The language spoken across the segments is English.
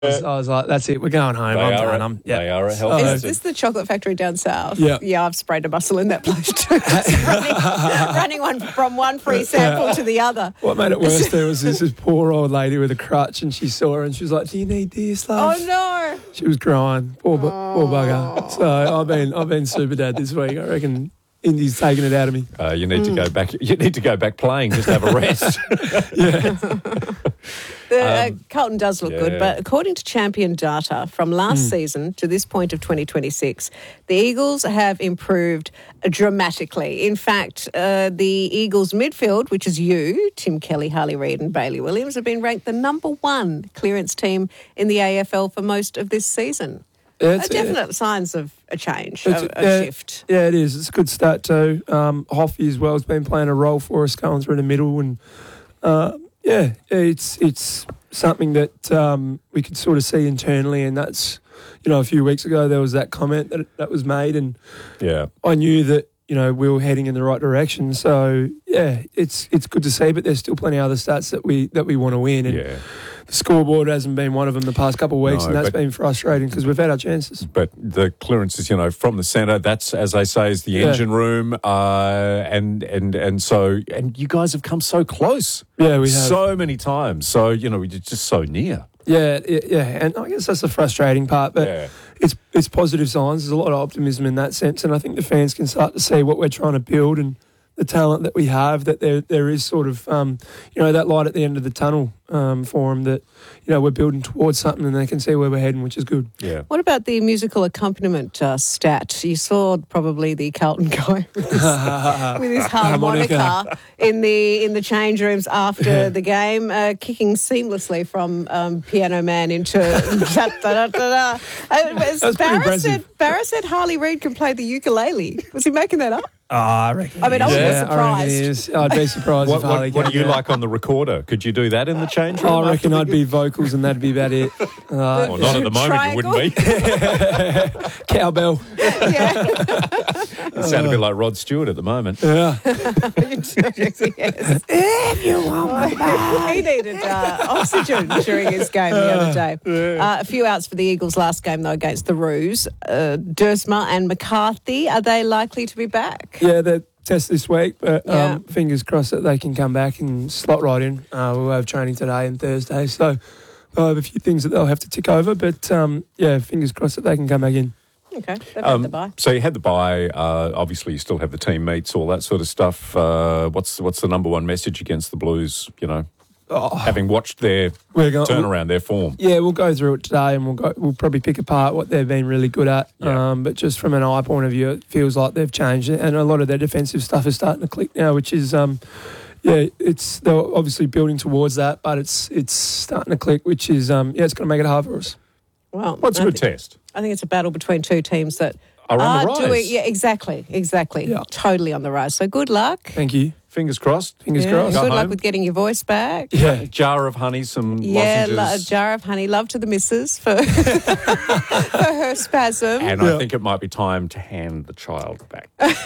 I was like, that's it. We're going home. I'm done. They are a health Is hazard. this the chocolate factory down south? Yeah. I've sprayed a muscle in that place too. running one from one free sample to the other. What made it worse there was this poor old lady with a crutch, and she saw her and she was like, "Do you need this, love?" Oh no! She was crying. Poor bugger. So I've been super dad this week. I reckon Indy's taking it out of me. You need to go back. You need to go back playing. Just have a rest. Carlton does look good, but according to Champion data from last season to this point of 2026, the Eagles have improved dramatically. In fact, the Eagles midfield, which is you, Tim Kelly, Harley Reid and Bailey Williams, have been ranked the number one clearance team in the AFL for most of this season. Definite signs of a change, a shift. Yeah, it is. It's a good start too. Hoffy as well has been playing a role for us going through the middle, and it's something that we could sort of see internally, and that's, a few weeks ago there was that comment that was made, and I knew that we were heading in the right direction. So it's good to see, but there's still plenty of other stats that we want to win, and the scoreboard hasn't been one of them the past couple of weeks, and that's been frustrating because we've had our chances. But the clearances, from the centre, that's, as they say, is the engine room, and so you guys have come so close. Yeah, we have so many times. So we're just so near. Yeah, and I guess that's the frustrating part, but it's positive signs. There's a lot of optimism in that sense, and I think the fans can start to see what we're trying to build and the talent that we have, that there is sort of, that light at the end of the tunnel for them, that, we're building towards something and they can see where we're heading, which is good. Yeah. What about the musical accompaniment stat? You saw probably the Carlton guy with his harmonica in the change rooms after the game, kicking seamlessly from Piano Man into da-da-da-da-da. Barra said Harley Reid can play the ukulele. Was he making that up? Oh, I reckon. I mean, I would be surprised. I'd be surprised if Harley What do you like on the recorder? Could you do that in the change room? I reckon I'd be vocals and that'd be about it. Well, not at the moment, triangle? you wouldn't be. Cowbell. Yeah. You sound a bit like Rod Stewart at the moment. Yeah. Yes. If you want my He needed oxygen during his game the other day. A few outs for the Eagles last game, though, against the Roos. Dursma and McCarthy, are they likely to be back? Yeah, they're test this week, but fingers crossed that they can come back and slot right in. We'll have training today and Thursday, so they'll have a few things that they'll have to tick over, but fingers crossed that they can come back in. Okay, they've had the bye. So you had the bye. Obviously, you still have the team meets, all that sort of stuff. What's the number one message against the Blues? Having watched their turnaround, their form. Yeah, we'll go through it today, and we'll probably pick apart what they've been really good at. Yeah. But just from an eye point of view, it feels like they've changed, and a lot of their defensive stuff is starting to click now, which is they're obviously building towards that, but it's starting to click, which is it's going to make it hard for us. Well, what's a good test? I think it's a battle between two teams that are on the rise. Exactly. Yeah. Totally on the rise. So good luck. Thanh you. Fingers crossst. Fingers crossed. Good luck with getting your voice back. Yeah. Jar of honey, some lozenges. A jar of honey. Love to the missus for her spasm. And I think it might be time to hand the child back.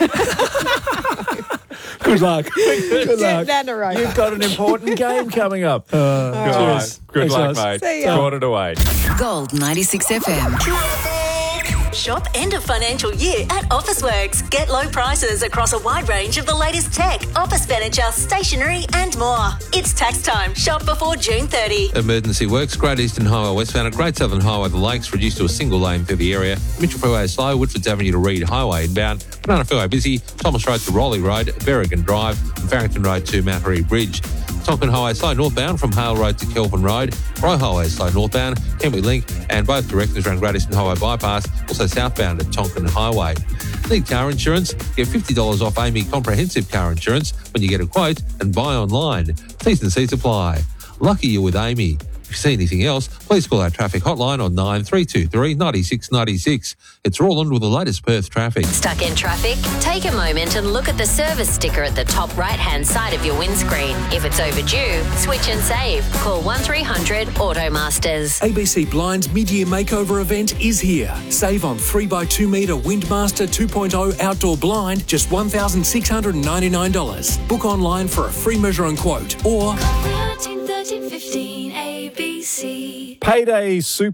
Good luck. Good luck. You've got an important game coming up. Cheers. Good luck, mate. See ya. 7:45. Gold 96 FM. Shop end of financial year at Officeworks. Get low prices across a wide range of the latest tech, office furniture, stationery and more. It's tax time. Shop before June 30. Emergency works. Great Eastern Highway westbound at Great Southern Highway the Lakes reduced to a single lane through the area. Mitchell Freeway slow. Woodfords Avenue to Reed Highway inbound. Banana Freeway busy. Thomas Road to Raleigh Road. Berrigan Drive. And Farrington Road to Mount Harry Bridge. Tonkin Highway slow northbound from Hale Road to Kelvin Road. Roy Highway slow northbound, Kempley Link, and both directions around Great Eastern Highway bypass, also southbound at Tonkin Highway. Need car insurance? Get $50 off Amy Comprehensive Car Insurance when you get a quote and buy online. T's and C's apply. Lucky you're with Amy. If you see anything else, please call our traffic hotline on 9323 96 96. It's Roland with the latest Perth traffic. Stuck in traffic? Take a moment and look at the service sticker at the top right-hand side of your windscreen. If it's overdue, switch and save. Call 1300 Automasters. ABC Blind's mid-year makeover event is here. Save on 3x2 metre Windmaster 2.0 outdoor blind, just $1,699. Book online for a free measure and quote, or 13 15 ABC. see. Payday Super